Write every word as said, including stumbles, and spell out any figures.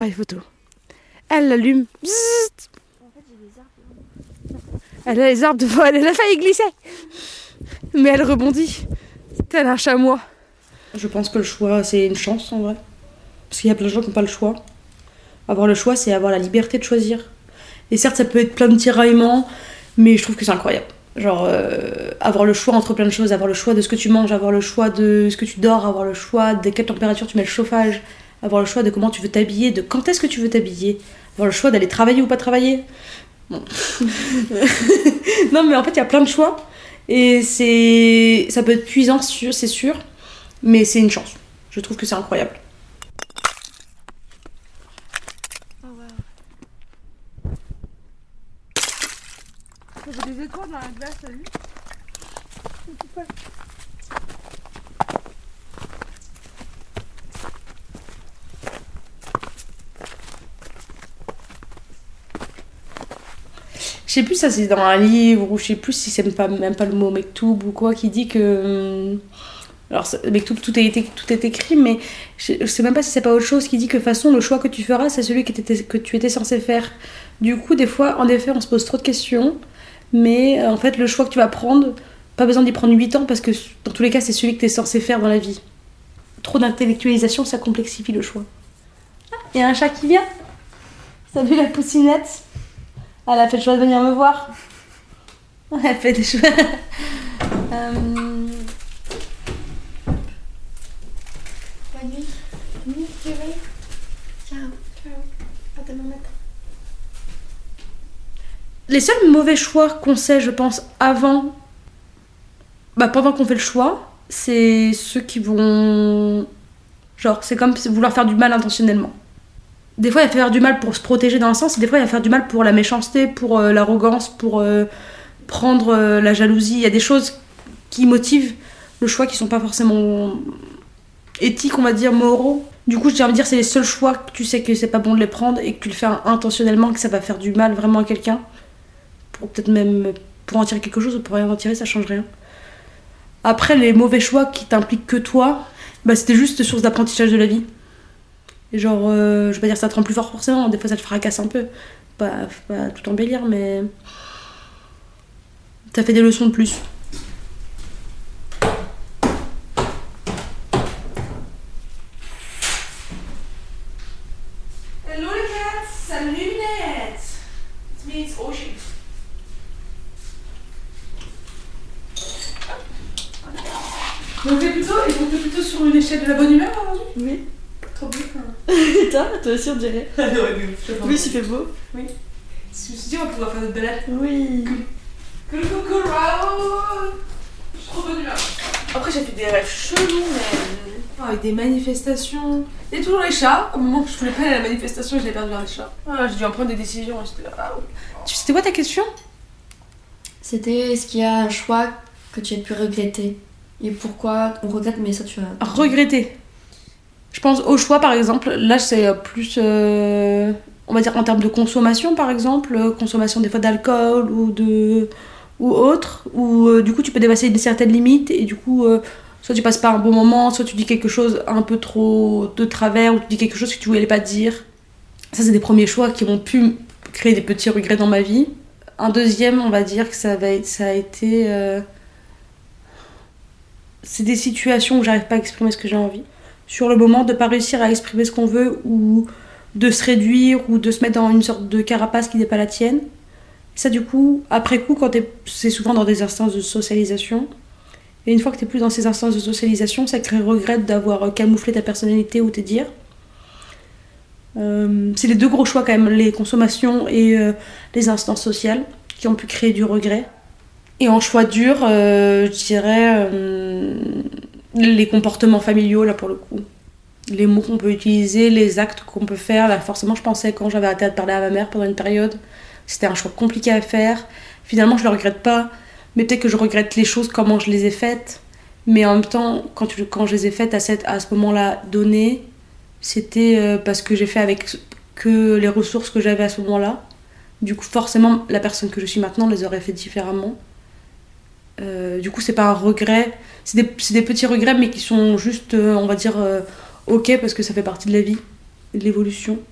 Les photos. Elle l'allume. Bzzzt. Elle a les arbres devant elle. Elle a failli glisser. Mais elle rebondit. Tel un chamois. Je pense que le choix, c'est une chance en vrai. Parce qu'il y a plein de gens qui n'ont pas le choix. Avoir le choix, c'est avoir la liberté de choisir. Et certes, ça peut être plein de tiraillements, mais je trouve que c'est incroyable. Genre, euh, avoir le choix entre plein de choses, avoir le choix de ce que tu manges, avoir le choix de ce que tu dors, avoir le choix de quelle température tu mets le chauffage, avoir le choix de comment tu veux t'habiller, de quand est-ce que tu veux t'habiller, avoir le choix d'aller travailler ou pas travailler. Bon. Non, mais en fait, il y a plein de choix. Et c'est... ça peut être puissant, c'est sûr, mais c'est une chance. Je trouve que c'est incroyable. J'ai des étoiles dans la glace, t'as vu? Je sais plus, ça c'est dans un livre, ou je sais plus si c'est même pas, même pas le mot Mektoub ou quoi, qui dit que... Alors, Mektoub, tout est, tout est écrit, mais je sais même pas si c'est pas autre chose, qui dit que de toute façon, le choix que tu feras, c'est celui que, que tu étais censé faire. Du coup, des fois, en effet, on se pose trop de questions, mais en fait, le choix que tu vas prendre, pas besoin d'y prendre huit ans, parce que dans tous les cas, c'est celui que tu es censé faire dans la vie. Trop d'intellectualisation, ça complexifie le choix. Ah, il y a un chat qui vient. Salut la poussinette. Elle a fait le choix de venir me voir. Elle fait des choix. euh... Bonne nuit. Nuit, Kevin. Ciao. Ciao. À demain matin. Les seuls mauvais choix qu'on sait, je pense, avant, bah pendant qu'on fait le choix, c'est ceux qui vont... Genre, c'est comme vouloir faire du mal intentionnellement. Des fois, il va faire du mal pour se protéger dans un sens, et des fois, il va faire du mal pour la méchanceté, pour euh, l'arrogance, pour euh, prendre euh, la jalousie. Il y a des choses qui motivent le choix qui sont pas forcément éthiques, on va dire, moraux. Du coup, j'ai envie de dire, c'est les seuls choix que tu sais que c'est pas bon de les prendre et que tu le fais intentionnellement, que ça va faire du mal vraiment à quelqu'un. Pour peut-être même pour en tirer quelque chose ou pour rien en tirer, ça change rien. Après, les mauvais choix qui t'impliquent que toi, bah, c'était juste source d'apprentissage de la vie. Et genre, euh, je vais pas dire que ça te rend plus fort forcément, des fois ça te fracasse un peu. Pas, pas tout embellir, mais ça fait des leçons de plus. Hello les cats, salut les lunettes. It's me, it's Ocean. Donc t'es plutôt, et donc t'es plutôt sur une échelle de la bonne humeur aujourd'hui? Oui. Trop bien. Toi, toi aussi on dirait. Oui, s'il fait beau. Oui. Je me suis dit, on va pouvoir faire notre balade. Oui. Cool, cool, cool, wow. Je suis trop bonne humeur. Après, j'ai fait des rêves chelous, mais. Oh, avec des manifestations. Il y a toujours les chats. Au moment où je voulais pas aller à la manifestation, je l'ai perdu vers les chats. Ah, j'ai dû en prendre des décisions. Et j'étais là. Ah, ouais. C'était quoi ta question? C'était est-ce qu'il y a un choix que tu as pu regretter? Et pourquoi on regrette, mais ça tu as... Regretter. Je pense au choix par exemple, là c'est plus, euh, on va dire en termes de consommation par exemple, consommation des fois d'alcool ou, de, ou autre, où euh, du coup tu peux dépasser une certaine limite et du coup euh, soit tu passes pas un bon moment, soit tu dis quelque chose un peu trop de travers ou tu dis quelque chose que tu voulais pas dire. Ça c'est des premiers choix qui m'ont pu créer des petits regrets dans ma vie. Un deuxième, on va dire que ça, va être, ça a été... Euh, c'est des situations où j'arrive pas à exprimer ce que j'ai envie. Sur le moment, de pas réussir à exprimer ce qu'on veut ou de se réduire ou de se mettre dans une sorte de carapace qui n'est pas la tienne. Ça, du coup, après coup, quand t'es... c'est souvent dans des instances de socialisation. Et une fois que t'es plus dans ces instances de socialisation, ça crée regret d'avoir camouflé ta personnalité ou tes dires. Euh, c'est les deux gros choix quand même, les consommations et euh, les instances sociales, qui ont pu créer du regret. Et en choix dur, euh, je dirais euh, les comportements familiaux, là pour le coup. Les mots qu'on peut utiliser, les actes qu'on peut faire. Là, forcément, je pensais quand j'avais arrêté de parler à ma mère pendant une période, c'était un choix compliqué à faire. Finalement, je le regrette pas, mais peut-être que je regrette les choses, comment je les ai faites. Mais en même temps, quand, tu, quand je les ai faites à, cette, à ce moment-là donné, c'était euh, parce que j'ai fait avec que les ressources que j'avais à ce moment-là. Du coup, forcément, la personne que je suis maintenant les aurait fait différemment. Euh, du coup, c'est pas un regret, c'est des, c'est des petits regrets, mais qui sont juste, euh, on va dire, euh, ok, parce que ça fait partie de la vie, de l'évolution.